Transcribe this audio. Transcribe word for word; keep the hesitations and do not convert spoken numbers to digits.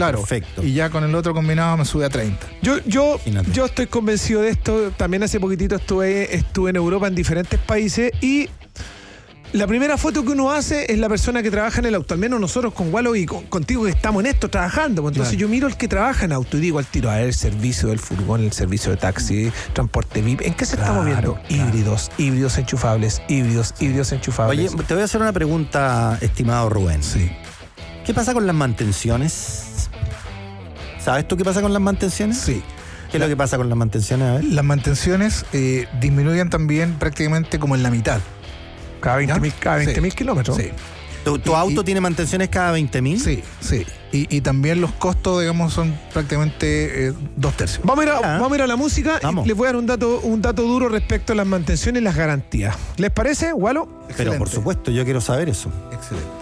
Claro, perfecto. Y ya con el otro combinado me sube a treinta. Yo, yo, Imagínate. yo estoy convencido de esto. También hace poquitito estuve, estuve en Europa, en diferentes países, y la primera foto que uno hace es la persona que trabaja en el auto. Al menos nosotros con Walo y con, contigo que estamos en esto trabajando. Pues entonces Claro. yo miro el que trabaja en auto y digo al tiro, a ver, el servicio del furgón, el servicio de taxi, transporte V I P. ¿En qué se Claro, estamos viendo? claro. Híbridos, híbridos enchufables, híbridos, híbridos enchufables. Oye, te voy a hacer una pregunta, estimado Rubén. Sí. ¿Qué pasa con las mantenciones? ¿Sabes tú qué pasa con las mantenciones? Sí. ¿Qué es lo que pasa con las mantenciones? A ver. Las mantenciones eh, disminuyen también prácticamente como en la mitad. Cada veinte mil Sí. kilómetros. Sí. ¿Tu, tu Y- auto y- tiene mantenciones cada veinte mil? Sí, sí. Y, y también los costos, digamos, son prácticamente eh, dos tercios. Vamos a, ir a, Ah. vamos a ir a la música Vamos. y les voy a dar un dato, un dato duro respecto a las mantenciones y las garantías. ¿Les parece, Walo? Pero por Excelente. supuesto, yo quiero saber eso. Excelente.